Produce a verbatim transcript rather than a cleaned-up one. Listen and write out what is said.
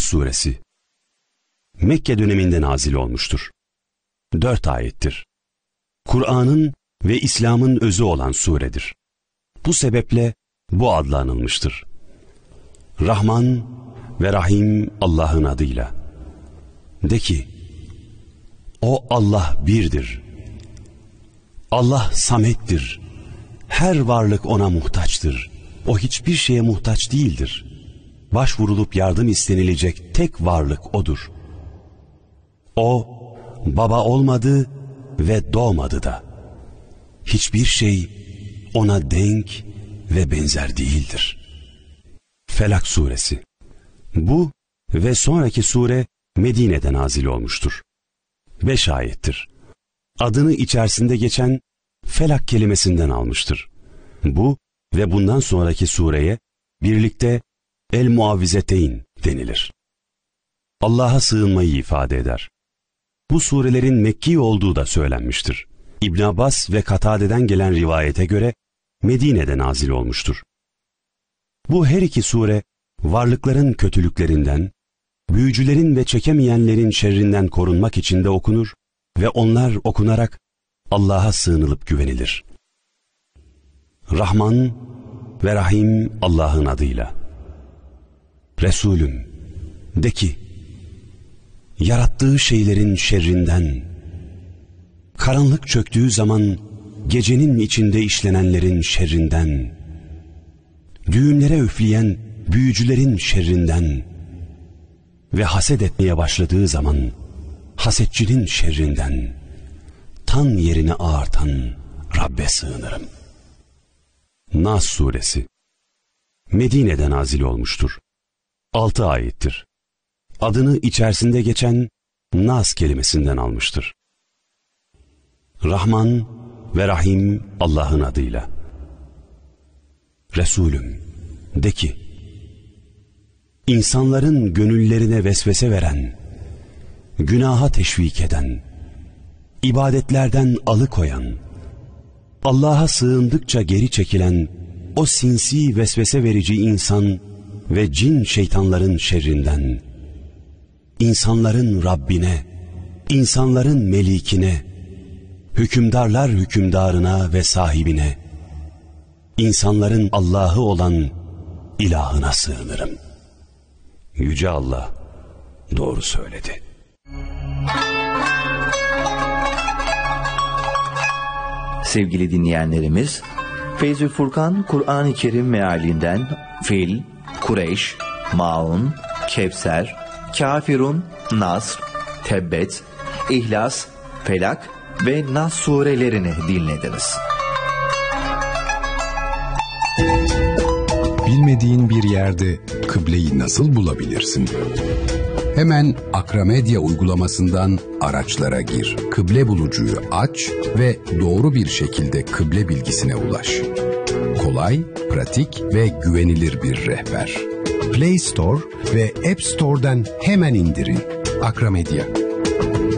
Suresi Mekke döneminde nazil olmuştur. Dört ayettir. Kur'an'ın ve İslam'ın özü olan suredir. Bu sebeple bu adla anılmıştır. Rahman ve Rahim Allah'ın adıyla. De ki, o Allah birdir. Allah samettir. Her varlık ona muhtaçtır. O hiçbir şeye muhtaç değildir. Başvurulup yardım istenilecek tek varlık O'dur. O, baba olmadı ve doğmadı da. Hiçbir şey O'na denk ve benzer değildir. Felak Suresi. Bu ve sonraki sure Medine'de nazil olmuştur. Beş ayettir. Adını içerisinde geçen Felak kelimesinden almıştır. Bu ve bundan sonraki sureye birlikte El-Muavvizeteyn denilir. Allah'a sığınmayı ifade eder. Bu surelerin Mekki olduğu da söylenmiştir. İbn Abbas ve Katade'den gelen rivayete göre Medine'de nazil olmuştur. Bu her iki sure varlıkların kötülüklerinden, büyücülerin ve çekemeyenlerin şerrinden korunmak için de okunur ve onlar okunarak Allah'a sığınılıp güvenilir. Rahman ve Rahim Allah'ın adıyla. Resulüm, de ki, yarattığı şeylerin şerrinden, karanlık çöktüğü zaman gecenin içinde işlenenlerin şerrinden, düğümlere üfleyen büyücülerin şerrinden ve haset etmeye başladığı zaman hasetçinin şerrinden, tan yerini ağartan Rabbe sığınırım. Nas Suresi Medine'de nazil olmuştur. Altı ayettir. Adını içerisinde geçen Nas kelimesinden almıştır. Rahman ve Rahim Allah'ın adıyla. Resulüm, de ki, insanların gönüllerine vesvese veren, günaha teşvik eden, ibadetlerden alıkoyan, Allah'a sığındıkça geri çekilen o sinsi vesvese verici insan ve cin şeytanların şerrinden, insanların Rabbine, insanların melikine, hükümdarlar hükümdarına ve sahibine, insanların Allah'ı olan ilahına sığınırım. Yüce Allah doğru söyledi. Sevgili dinleyenlerimiz, Feyzül Furkan Kur'an-ı Kerim mealinden Fil, Kureyş, Maun, Kevser, Kafirun, Nasr, Tebbet, İhlas, Felak ve Nas surelerini dinlediniz. Bilmediğin bir yerde kıbleyi nasıl bulabilirsin? Hemen Akramedia uygulamasından araçlara gir. Kıble bulucuyu aç ve doğru bir şekilde kıble bilgisine ulaş. Kolay, pratik ve güvenilir bir rehber. Play Store ve App Store'dan hemen indirin. Akramedia.